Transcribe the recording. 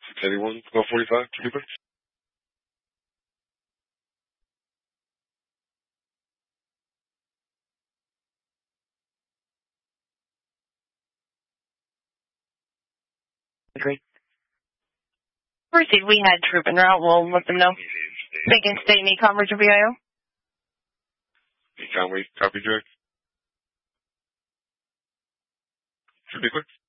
681, 1245, keep it quick. Agreed. Received. We had troop en route. We'll let them know. They can stay any coverage of VIO. Conway, copy, Jack. Should be quick.